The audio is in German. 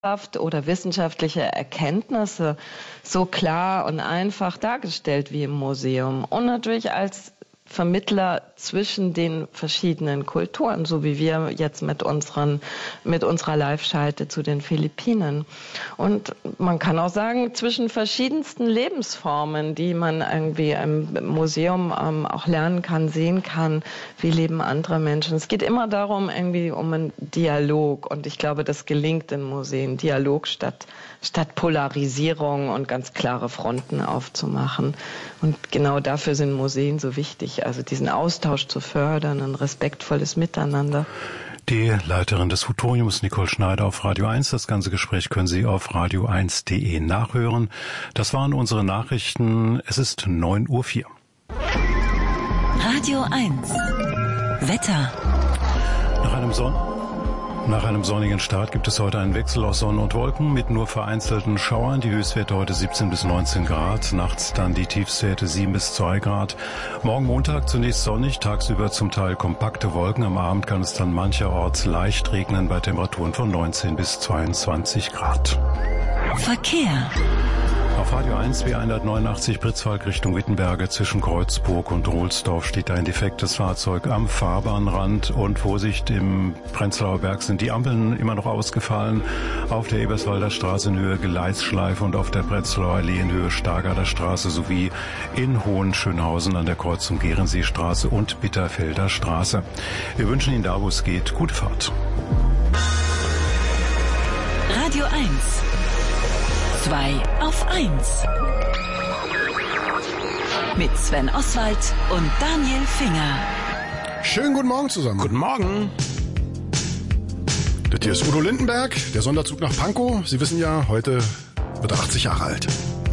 oder wissenschaftliche Erkenntnisse so klar und einfach dargestellt wie im Museum. Und natürlich als Vermittler zwischen den verschiedenen Kulturen, so wie wir jetzt mit unserer Live-Schalte zu den Philippinen. Und man kann auch sagen, zwischen verschiedensten Lebensformen, die man irgendwie im Museum auch lernen kann, sehen kann, wie leben andere Menschen. Es geht immer darum, irgendwie um einen Dialog. Und ich glaube, das gelingt in Museen, Dialog statt Polarisierung und ganz klare Fronten aufzumachen. Und genau dafür sind Museen so wichtig, also diesen Austausch zu fördern, ein respektvolles Miteinander. Die Leiterin des Futuriums, Nicole Schneider, auf Radio 1. Das ganze Gespräch können Sie auf radio1.de nachhören. Das waren unsere Nachrichten. Es ist 9:04 Uhr. Radio 1. Wetter. Nach einem sonnigen Start gibt es heute einen Wechsel aus Sonne und Wolken mit nur vereinzelten Schauern. Die Höchstwerte heute 17 bis 19 Grad, nachts dann die Tiefstwerte 7 bis 2 Grad. Morgen Montag zunächst sonnig, tagsüber zum Teil kompakte Wolken. Am Abend kann es dann mancherorts leicht regnen bei Temperaturen von 19 bis 22 Grad. Verkehr. Auf Radio 1 B189 Pritzwalk Richtung Wittenberge zwischen Kreuzburg und Ohlsdorf steht ein defektes Fahrzeug am Fahrbahnrand und Vorsicht, im Prenzlauer Berg sind die Ampeln immer noch ausgefallen. Auf der Eberswalder Straße in Höhe Gleisschleife und auf der Prenzlauer Allee in Höhe Stargarder Straße sowie in Hohenschönhausen an der Kreuzung Gehrenseestraße und Bitterfelder Straße. Wir wünschen Ihnen da, wo es geht, gute Fahrt. Radio 1. 2 auf 1. Mit Sven Oswald und Daniel Finger. Schönen guten Morgen zusammen. Guten Morgen. Das hier ist Udo Lindenberg, der Sonderzug nach Pankow. Sie wissen ja, heute wird er 80 Jahre alt.